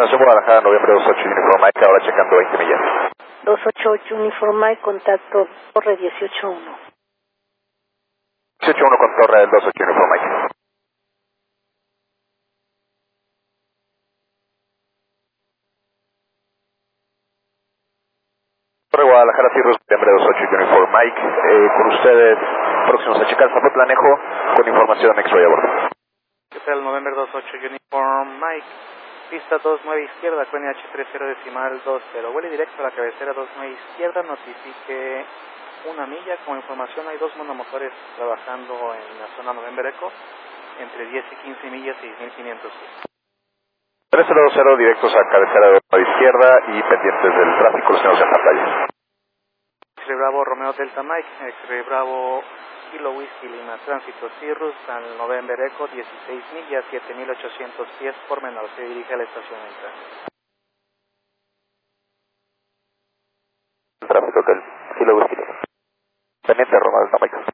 aproximación Guadalajara, noviembre 28, Uniform Mike, ahora checando 20 millas. 288 Uniform Mike, contacto Torre 181. 181 con Torre del 28 Uniform Mike. Torre Guadalajara, Cirrus, noviembre 28, Uniform Mike, con ustedes próximos a checar Zapotlanejo con información X-Ray a bordo. ¿Qué tal? November 28, Uniform Mike, pista 29 izquierda, QNH 30 decimal 20, vuele directo a la cabecera 29 izquierda, notifique 1 milla, como información hay 2 monomotores trabajando en la zona November Echo, entre 10 y 15 millas, 6.500 pies. 3020 directos a cabecera de la izquierda y pendientes del tráfico, los tenemos en pantalla. X-Ray Bravo Romeo Delta Mike, X-Ray Bravo Kilo Whisky Lima, tránsito Cirrus al November Echo, 16 millas, 7.800 pies por menor, se dirige a la estación en tránsito. Tráfico del Kilo Whisky Lima. Pendiente Romeo Delta Mike.